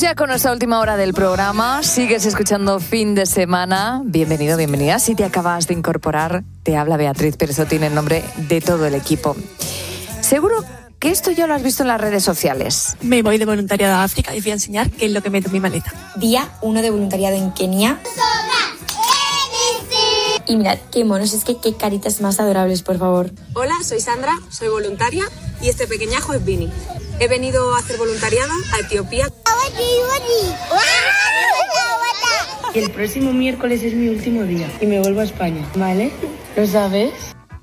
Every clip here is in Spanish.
ya con nuestra última hora del programa. Sigues escuchando Fin de Semana. Bienvenido, bienvenida. Si te acabas de incorporar, te habla Beatriz Pérez Otín en nombre de todo el equipo. Seguro que esto ya lo has visto en las redes sociales. Me voy de voluntariado a África y voy a enseñar qué es lo que meto en mi maleta. Día 1 de voluntariado en Kenia. Y mirad, qué monos, es que qué caritas más adorables, por favor. Hola, soy Sandra, soy voluntaria y este pequeñajo es Vini. He venido a hacer voluntariado a Etiopía. Y el próximo miércoles es mi último día y me vuelvo a España, ¿vale? ¿Lo sabes?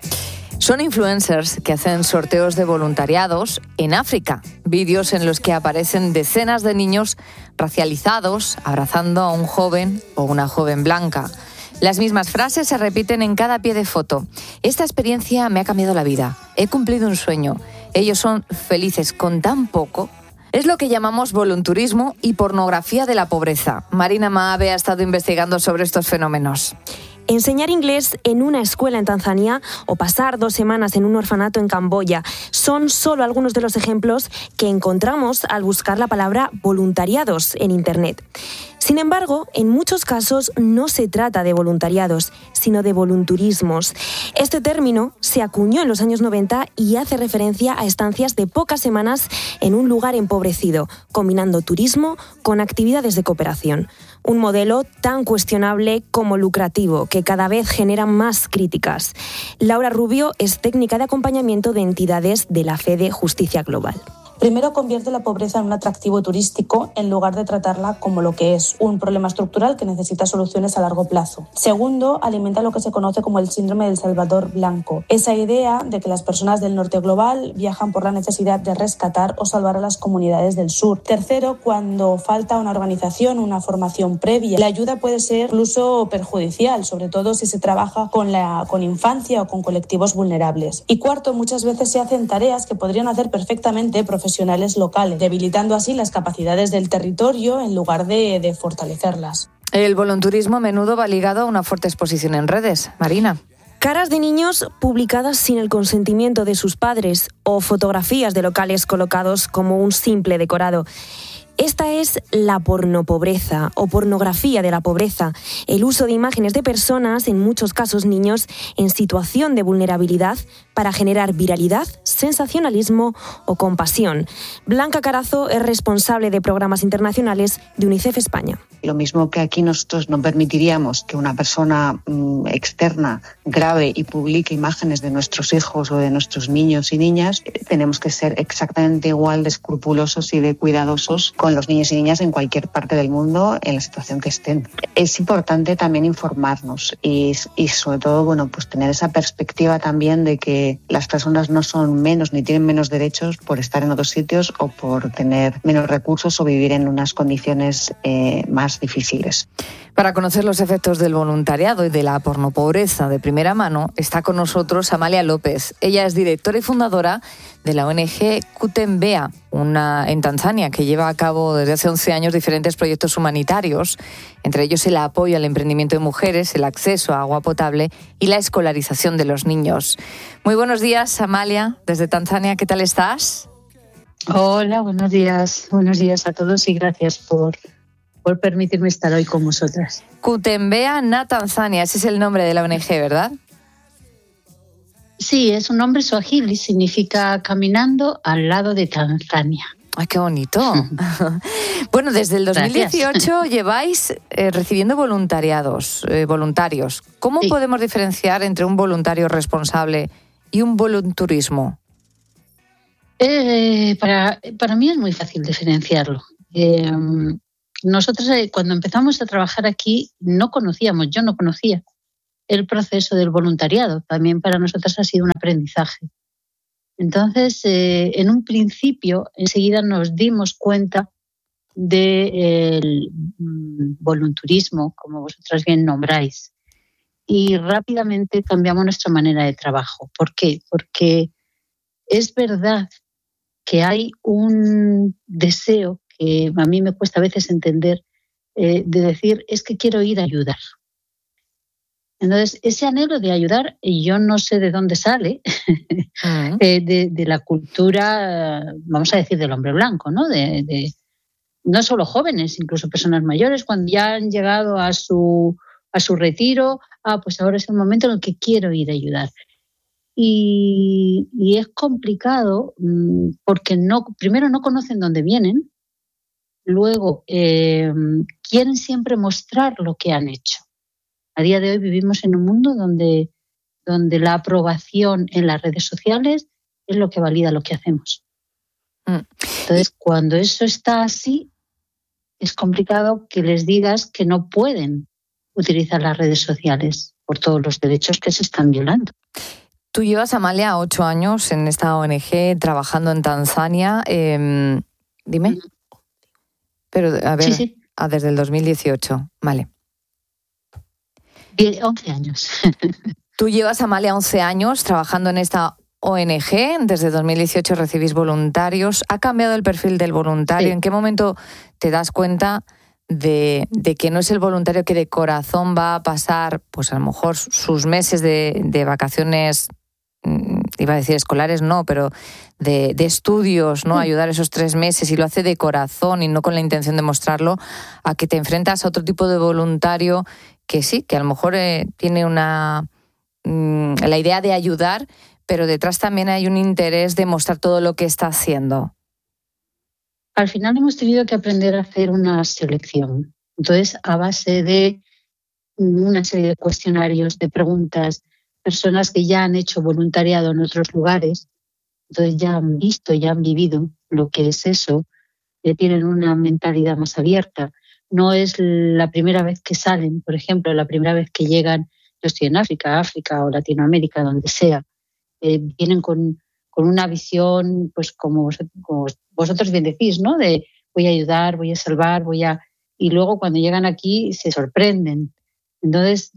Son influencers que hacen sorteos de voluntariados en África. Vídeos en los que aparecen decenas de niños racializados abrazando a un joven o una joven blanca. Las mismas frases se repiten en cada pie de foto. Esta experiencia me ha cambiado la vida. He cumplido un sueño. Ellos son felices con tan poco. Es lo que llamamos volunturismo y pornografía de la pobreza. Marina Maabe ha estado investigando sobre estos fenómenos. Enseñar inglés en una escuela en Tanzania o pasar 2 semanas en un orfanato en Camboya son solo algunos de los ejemplos que encontramos al buscar la palabra voluntariados en Internet. Sin embargo, en muchos casos no se trata de voluntariados, sino de volunturismos. Este término se acuñó en los años 90 y hace referencia a estancias de pocas semanas en un lugar empobrecido, combinando turismo con actividades de cooperación. Un modelo tan cuestionable como lucrativo, que cada vez genera más críticas. Laura Rubio es técnica de acompañamiento de entidades de la Fede Justicia Global. Primero, convierte la pobreza en un atractivo turístico en lugar de tratarla como lo que es, un problema estructural que necesita soluciones a largo plazo. Segundo, alimenta lo que se conoce como el síndrome del Salvador Blanco, esa idea de que las personas del norte global viajan por la necesidad de rescatar o salvar a las comunidades del sur. Tercero, cuando falta una organización, una formación previa, la ayuda puede ser incluso perjudicial, sobre todo si se trabaja con infancia o con colectivos vulnerables. Y cuarto, muchas veces se hacen tareas que podrían hacer perfectamente profesionales locales, debilitando así las capacidades del territorio en lugar de fortalecerlas. El volunturismo a menudo va ligado a una fuerte exposición en redes. Marina. Caras de niños publicadas sin el consentimiento de sus padres o fotografías de locales colocados como un simple decorado. Esta es la pornopobreza o pornografía de la pobreza, el uso de imágenes de personas, en muchos casos niños, en situación de vulnerabilidad para generar viralidad, sensacionalismo o compasión. Blanca Carazo es responsable de programas internacionales de UNICEF España. Lo mismo que aquí nosotros no permitiríamos que una persona externa grabe y publique imágenes de nuestros hijos o de nuestros niños y niñas, tenemos que ser exactamente igual de escrupulosos y de cuidadosos con los niños y niñas en cualquier parte del mundo, en la situación que estén. Es importante también informarnos y sobre todo, pues tener esa perspectiva también de que las personas no son menos ni tienen menos derechos por estar en otros sitios o por tener menos recursos o vivir en unas condiciones más difíciles. Para conocer los efectos del voluntariado y de la pornopobreza de primera mano, está con nosotros Amalia López. Ella es directora y fundadora de la ONG Kutembea, en Tanzania, que lleva a cabo desde hace 11 años diferentes proyectos humanitarios, entre ellos el apoyo al emprendimiento de mujeres, el acceso a agua potable y la escolarización de los niños. Muy buenos días, Amalia, desde Tanzania, ¿qué tal estás? Hola, buenos días a todos y gracias por permitirme estar hoy con vosotras. Kutembea na Tanzania, ese es el nombre de la ONG, ¿verdad? Sí, es un nombre suajili, significa caminando al lado de Tanzania. ¡Ay, qué bonito! Bueno, desde el 2018 Gracias. Lleváis recibiendo voluntarios. ¿Cómo podemos diferenciar entre un voluntario responsable y un volunturismo? Para mí es muy fácil diferenciarlo. Nosotros cuando empezamos a trabajar aquí yo no conocía el proceso del voluntariado. También para nosotros ha sido un aprendizaje. Entonces, en un principio, enseguida nos dimos cuenta del volunturismo, como vosotras bien nombráis, y rápidamente cambiamos nuestra manera de trabajo. ¿Por qué? Porque es verdad que hay un deseo que a mí me cuesta a veces entender, de decir, es que quiero ir a ayudar. Entonces, ese anhelo de ayudar, yo no sé de dónde sale, de la cultura, vamos a decir, del hombre blanco, ¿no? De no solo jóvenes, incluso personas mayores, cuando ya han llegado a su retiro, pues ahora es el momento en el que quiero ir a ayudar. Y es complicado porque primero no conocen dónde vienen, luego quieren siempre mostrar lo que han hecho. A día de hoy vivimos en un mundo donde la aprobación en las redes sociales es lo que valida lo que hacemos. Entonces, cuando eso está así, es complicado que les digas que no pueden utilizar las redes sociales por todos los derechos que se están violando. Tú llevas, Amalia, 8 años en esta ONG trabajando en Tanzania. Dime. Pero, a ver, sí. Desde el 2018. Vale. 11 años. Tú llevas, Amalia, 11 años trabajando en esta ONG. Desde 2018 recibís voluntarios. ¿Ha cambiado el perfil del voluntario? Sí. ¿En qué momento te das cuenta de que no es el voluntario que de corazón va a pasar, pues a lo mejor sus meses de vacaciones, iba a decir escolares, no, pero de estudios, ¿no? Ayudar esos 3 meses, y lo hace de corazón y no con la intención de mostrarlo, a que te enfrentas a otro tipo de voluntario que sí, que a lo mejor tiene la idea de ayudar, pero detrás también hay un interés de mostrar todo lo que está haciendo? Al final hemos tenido que aprender a hacer una selección. Entonces, a base de una serie de cuestionarios, de preguntas, personas que ya han hecho voluntariado en otros lugares, entonces ya han visto, ya han vivido lo que es eso, tienen una mentalidad más abierta. No es la primera vez que salen, por ejemplo, la primera vez que llegan, yo estoy en África o Latinoamérica, donde sea, vienen con una visión, pues como vosotros bien decís, ¿no? De voy a ayudar, voy a salvar, y luego cuando llegan aquí se sorprenden. Entonces,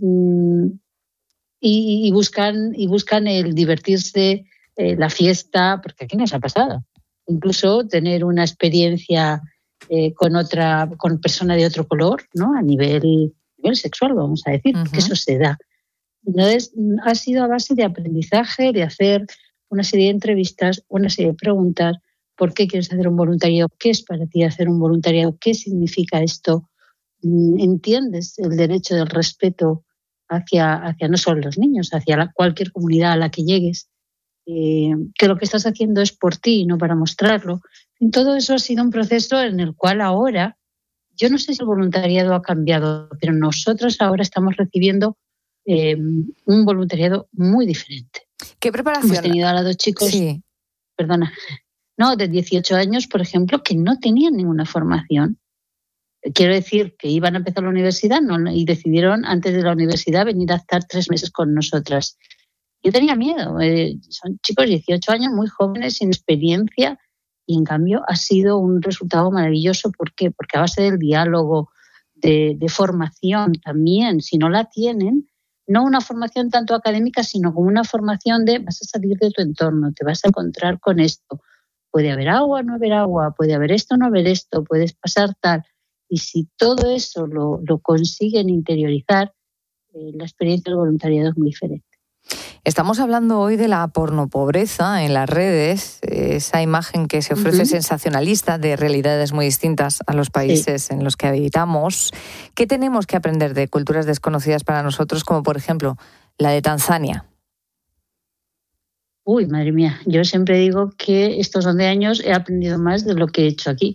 y buscan el divertirse, la fiesta, porque aquí nos ha pasado. Incluso tener una experiencia con persona de otro color, ¿no? A nivel sexual, vamos a decir, que eso se da. Entonces, ha sido a base de aprendizaje, de hacer una serie de entrevistas, una serie de preguntas. ¿Por qué quieres hacer un voluntariado? ¿Qué es para ti hacer un voluntariado? ¿Qué significa esto? ¿Entiendes el derecho del respeto hacia no solo los niños, hacia cualquier comunidad a la que llegues? Que lo que estás haciendo es por ti, no para mostrarlo. Y todo eso ha sido un proceso en el cual ahora, yo no sé si el voluntariado ha cambiado, pero nosotros ahora estamos recibiendo un voluntariado muy diferente. ¿Qué preparación? Hemos tenido a 2 chicos, sí. De 18 años, por ejemplo, que no tenían ninguna formación. Quiero decir que iban a empezar la universidad y decidieron antes de la universidad venir a estar 3 meses con nosotras. Yo tenía miedo. Son chicos de 18 años, muy jóvenes, sin experiencia, y en cambio ha sido un resultado maravilloso. ¿Por qué? Porque a base del diálogo, de formación también, si no la tienen, no una formación tanto académica, sino como una formación de vas a salir de tu entorno, te vas a encontrar con esto. Puede haber agua, no haber agua, puede haber esto, no haber esto, puedes pasar tal. Y si todo eso lo consiguen interiorizar, la experiencia del voluntariado es muy diferente. Estamos hablando hoy de la pornopobreza en las redes, esa imagen que se ofrece sensacionalista de realidades muy distintas a los países en los que habitamos. ¿Qué tenemos que aprender de culturas desconocidas para nosotros, como por ejemplo la de Tanzania? Uy, madre mía, yo siempre digo que estos 11 años he aprendido más de lo que he hecho aquí.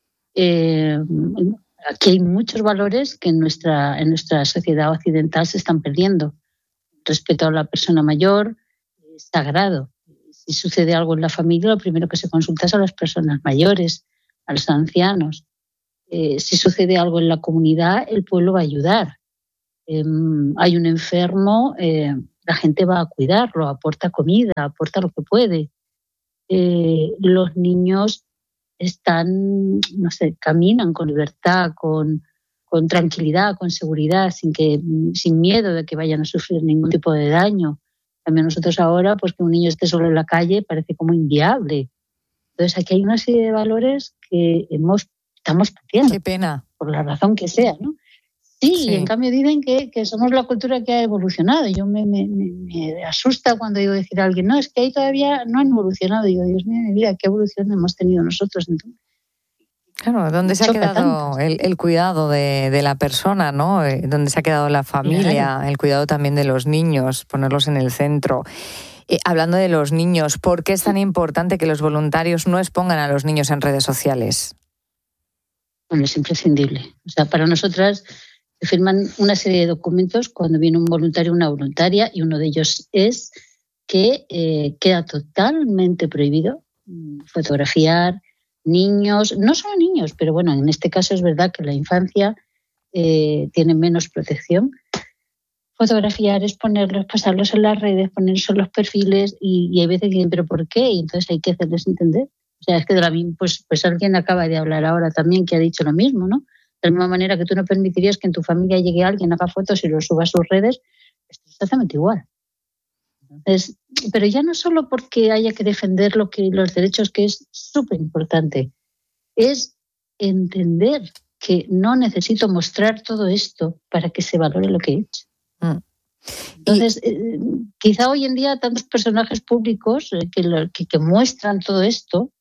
Aquí hay muchos valores que en nuestra sociedad occidental se están perdiendo. Respeto a la persona mayor es sagrado. Si sucede algo en la familia, lo primero que se consulta es a las personas mayores, a los ancianos. Si sucede algo en la comunidad, el pueblo va a ayudar. Hay un enfermo, la gente va a cuidarlo, aporta comida, aporta lo que puede. Los niños caminan con libertad, con tranquilidad, con seguridad, sin miedo de que vayan a sufrir ningún tipo de daño. También nosotros ahora, pues que un niño esté solo en la calle parece como inviable. Entonces aquí hay una serie de valores que estamos perdiendo. Qué pena. Por la razón que sea, ¿no? Sí, y en cambio dicen que somos la cultura que ha evolucionado. Yo me asusta cuando digo decir a alguien, no, es que ahí todavía no han evolucionado. Digo, Dios mío, mi vida, ¿qué evolución hemos tenido nosotros entonces? Claro, ¿dónde se ha quedado el cuidado de la persona, ¿no? ¿Dónde se ha quedado la familia, el cuidado también de los niños, ponerlos en el centro? Hablando de los niños, ¿por qué es tan importante que los voluntarios no expongan a los niños en redes sociales? Bueno, es imprescindible. O sea, para nosotras se firman una serie de documentos cuando viene un voluntario o una voluntaria, y uno de ellos es que queda totalmente prohibido fotografiar niños, no solo niños, pero bueno, en este caso es verdad que la infancia tiene menos protección. Fotografiar, exponerlos, pasarlos en las redes, ponerlos en los perfiles, y hay veces que dicen, ¿pero por qué? Y entonces hay que hacerles entender. O sea, es que pues alguien acaba de hablar ahora también que ha dicho lo mismo, ¿no? De la misma manera que tú no permitirías que en tu familia llegue alguien, haga fotos y los suba a sus redes, esto es exactamente igual. Entonces, pero ya no solo porque haya que defender los derechos, que es súper importante, es entender que no necesito mostrar todo esto para que se valore lo que he hecho. Entonces, quizá hoy en día tantos personajes públicos que muestran todo esto,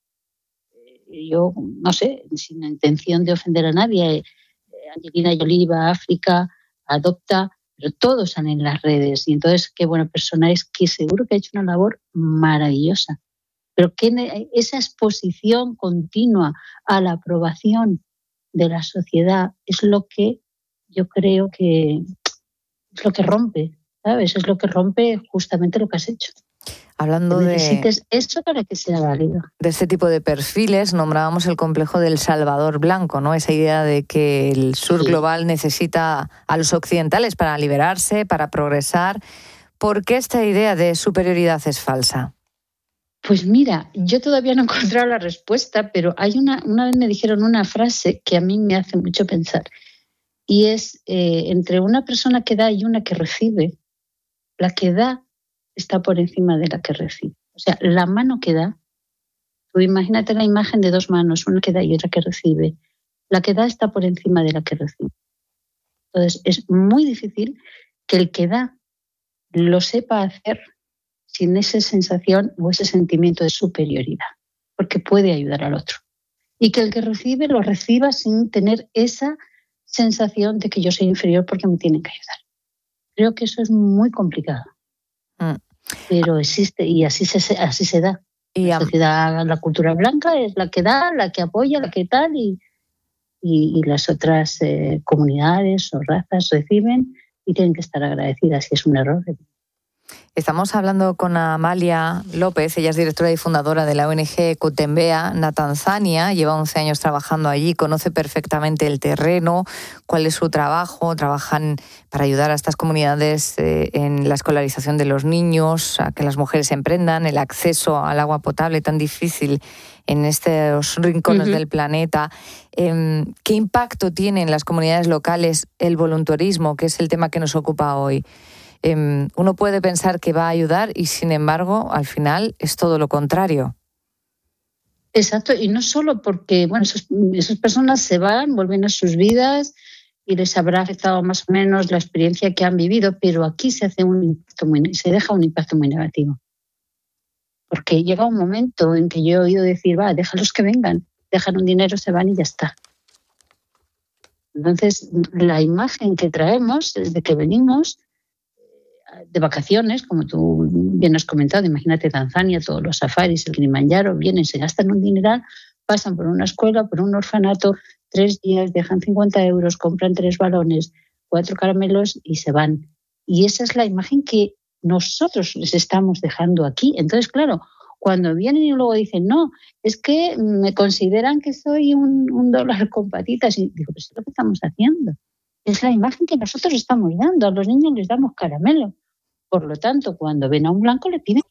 yo no sé, sin la intención de ofender a nadie, Angelina Jolie va a África, adopta, pero todos salen en las redes, y entonces qué buena persona es, que seguro que ha hecho una labor maravillosa, pero que esa exposición continua a la aprobación de la sociedad es lo que yo creo que es lo que rompe, ¿sabes? Es lo que rompe justamente lo que has hecho. Hablando necesites eso para que sea válido. De este tipo de perfiles, nombrábamos el complejo del Salvador Blanco, ¿no? Esa idea de que el sur global necesita a los occidentales para liberarse, para progresar. ¿Por qué esta idea de superioridad es falsa? Pues mira, yo todavía no he encontrado la respuesta, pero hay una vez me dijeron una frase que a mí me hace mucho pensar, y es entre una persona que da y una que recibe, la que da está por encima de la que recibe. O sea, la mano que da, tú imagínate la imagen de dos manos, una que da y otra que recibe. La que da está por encima de la que recibe. Entonces, es muy difícil que el que da lo sepa hacer sin esa sensación o ese sentimiento de superioridad, porque puede ayudar al otro. Y que el que recibe lo reciba sin tener esa sensación de que yo soy inferior porque me tienen que ayudar. Creo que eso es muy complicado. Pero existe y así se da. La sociedad, la cultura blanca es la que da, la que apoya, la que tal, y las otras comunidades o razas reciben y tienen que estar agradecidas si es un error. Estamos hablando con Amalia López, ella es directora y fundadora de la ONG Kutembea, en Tanzania, lleva 11 años trabajando allí, conoce perfectamente el terreno, cuál es su trabajo, trabajan para ayudar a estas comunidades en la escolarización de los niños, a que las mujeres emprendan, el acceso al agua potable tan difícil en estos rincones del planeta. ¿Qué impacto tiene en las comunidades locales el voluntarismo, que es el tema que nos ocupa hoy? Uno puede pensar que va a ayudar y, sin embargo, al final es todo lo contrario. Exacto, y no solo porque esas personas se van, vuelven a sus vidas y les habrá afectado más o menos la experiencia que han vivido, pero aquí se deja un impacto muy negativo. Porque llega un momento en que yo he oído decir, déjalos que vengan, dejan un dinero, se van y ya está. Entonces, la imagen que traemos desde que venimos de vacaciones, como tú bien has comentado, imagínate Tanzania, todos los safaris, el Kilimanjaro, vienen, se gastan un dineral, pasan por una escuela, por un orfanato, 3 días, dejan 50 euros, compran 3 balones, 4 caramelos y se van. Y esa es la imagen que nosotros les estamos dejando aquí. Entonces, claro, cuando vienen y luego dicen, no, es que me consideran que soy un dólar con patitas, y digo, pues es lo que estamos haciendo. Es la imagen que nosotros estamos dando. A los niños les damos caramelo. Por lo tanto, cuando ven a un blanco le piden